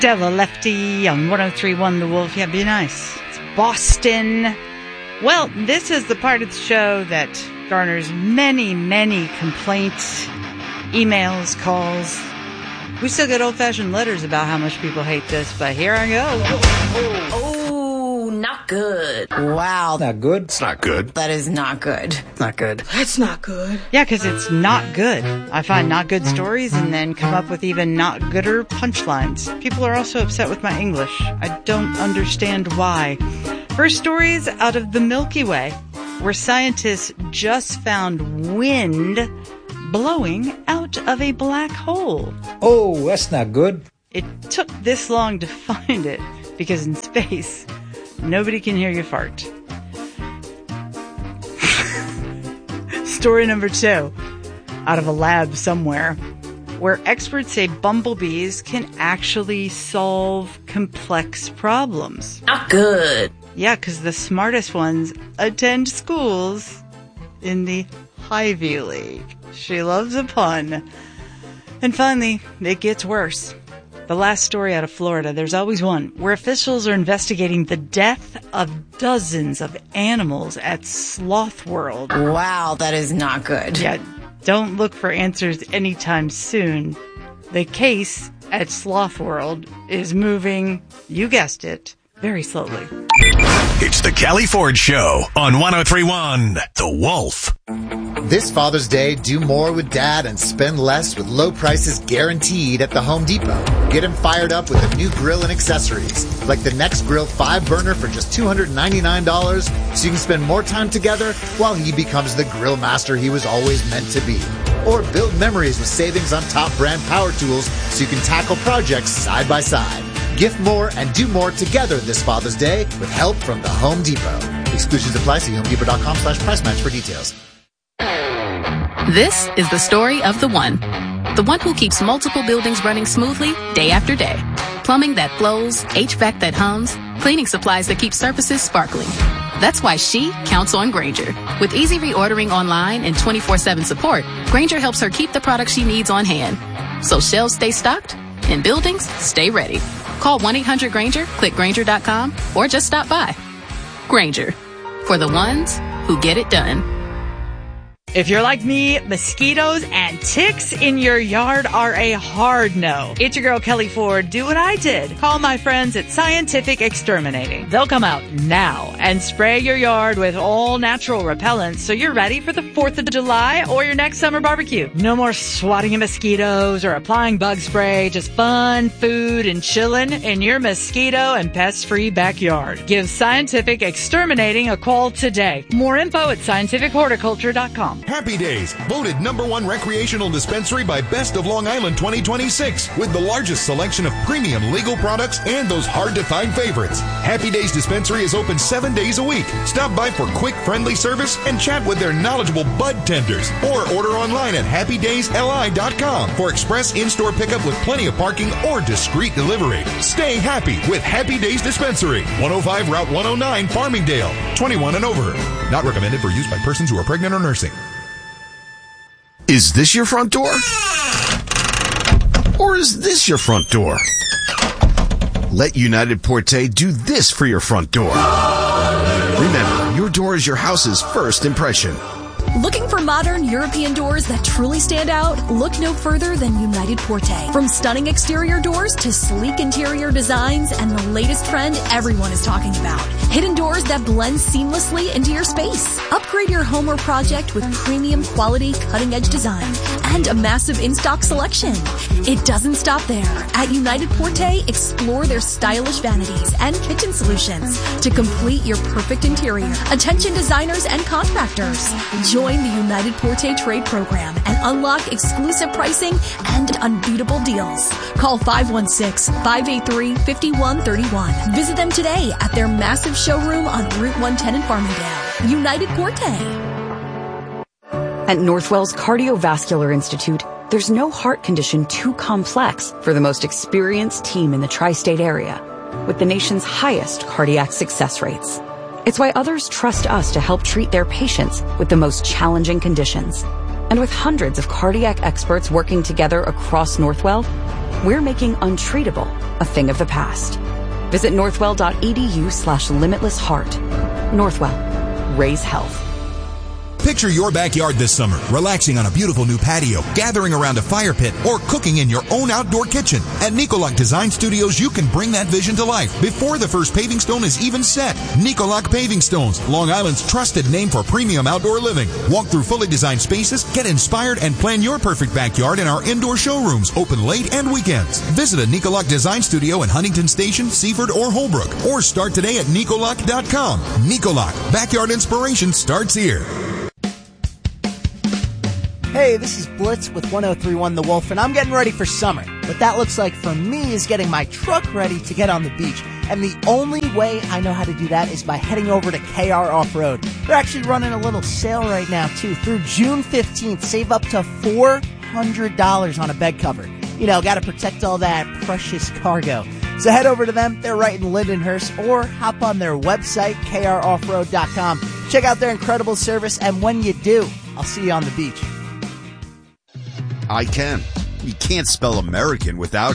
Della Lefty on 103.1 The Wolf. Yeah, be nice. It's Boston. Well, this is the part of the show that garners many, many complaints, emails, calls. We still get old-fashioned letters about how much people hate this, but here I go. Oh, not good. Wow. Not good. It's not good. That is not good. Not good. That's not good. Yeah, because it's not good. I find not good stories and then come up with even not gooder punchlines. People are also upset with my English. I don't understand why. First stories out of the Milky Way, where scientists just found wind blowing out of a black hole. Oh, that's not good. It took this long to find it because in space, nobody can hear you fart. Story number 2, out of a lab somewhere, where experts say bumblebees can actually solve complex problems. Not good. Yeah, because the smartest ones attend schools in the Ivy League. She loves a pun. And finally, it gets worse. The last story out of Florida, there's always one, where officials are investigating the death of dozens of animals at Sloth World. Wow, that is not good. Yeah, don't look for answers anytime soon. The case at Sloth World is moving, you guessed it, very slowly. It's the Kelly Ford Show on 103.1 The Wolf. This Father's Day, do more with Dad and spend less with low prices guaranteed at the Home Depot. Get him fired up with a new grill and accessories, like the Next Grill 5-burner for just $299, so you can spend more time together while he becomes the grill master he was always meant to be. Or build memories with savings on top brand power tools so you can tackle projects side by side. Gift more and do more together this Father's Day with help from the Home Depot. Exclusions apply. See HomeDepot.com/price match for details. This is the story of the one who keeps multiple buildings running smoothly day after day. Plumbing that flows, HVAC that hums, cleaning supplies that keep surfaces sparkling. That's why she counts on Grainger. With easy reordering online and 24/7 support, Grainger helps her keep the products she needs on hand. So shelves stay stocked and buildings stay ready. Call 1-800-GRAINGER, click Grainger.com, or just stop by. Grainger, for the ones who get it done. If you're like me, mosquitoes and ticks in your yard are a hard no. It's your girl, Kelly Ford. Do what I did. Call my friends at Scientific Exterminating. They'll come out now and spray your yard with all natural repellents so you're ready for the 4th of July or your next summer barbecue. No more swatting at mosquitoes or applying bug spray. Just fun, food, and chilling in your mosquito and pest-free backyard. Give Scientific Exterminating a call today. More info at scientifichorticulture.com. Happy Days, voted #1 recreational dispensary by Best of Long Island 2026, with the largest selection of premium legal products and those hard-to-find favorites. Happy Days Dispensary is open 7 days a week. Stop by for quick, friendly service and chat with their knowledgeable bud tenders, or order online at happydaysli.com for express in-store pickup with plenty of parking or discreet delivery. Stay happy with Happy Days Dispensary, 105 Route 109, Farmingdale, 21 and over. Not recommended for use by persons who are pregnant or nursing. Is this your front door? Or is this your front door? Let United Porte do this for your front door. Remember, your door is your house's first impression. Looking for modern European doors that truly stand out? Look no further than United Porte. From stunning exterior doors to sleek interior designs and the latest trend everyone is talking about. Hidden doors that blend seamlessly into your space. Upgrade your home or project with premium quality cutting-edge design and a massive in-stock selection. It doesn't stop there. At United Porte, explore their stylish vanities and kitchen solutions to complete your perfect interior. Attention designers and contractors. Join the United Porte Trade Program and unlock exclusive pricing and unbeatable deals. Call 516-583-5131. Visit them today at their massive showroom on Route 110 in Farmingdale. United Porte. At Northwell's Cardiovascular Institute, there's no heart condition too complex for the most experienced team in the tri-state area, with the nation's highest cardiac success rates. It's why others trust us to help treat their patients with the most challenging conditions. And with hundreds of cardiac experts working together across Northwell, we're making untreatable a thing of the past. Visit northwell.edu/limitlessheart. Northwell. Raise health. Picture your backyard this summer, relaxing on a beautiful new patio, gathering around a fire pit, or cooking in your own outdoor kitchen. At Nicolac Design Studios, you can bring that vision to life before the first paving stone is even set. Nicolac Paving Stones, Long Island's trusted name for premium outdoor living. Walk through fully designed spaces, get inspired, and plan your perfect backyard in our indoor showrooms, open late and weekends. Visit a Nicolac Design Studio in Huntington Station, Seaford, or Holbrook, or start today at Nicolac.com. Nicolac, backyard inspiration starts here. Hey, this is Blitz with 103.1 The Wolf, and I'm getting ready for summer. What that looks like for me is getting my truck ready to get on the beach. And the only way I know how to do that is by heading over to KR Off-Road. They're actually running a little sale right now, too. Through June 15th, save up to $400 on a bed cover. You know, got to protect all that precious cargo. So head over to them. They're right in Lindenhurst, or hop on their website, kroffroad.com. Check out their incredible service, and when you do, I'll see you on the beach. I can. You can't spell American without